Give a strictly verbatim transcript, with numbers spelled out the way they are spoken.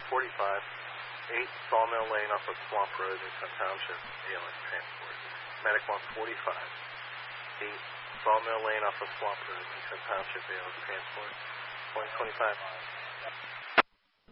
forty-five, eight Sawmill Lane off of Swamp Road, Newtown Township, A L S Transport. Medic one forty-five, eight Sawmill Lane off of Swamp Road, Newtown Township, A L S Transport, twenty twenty-five.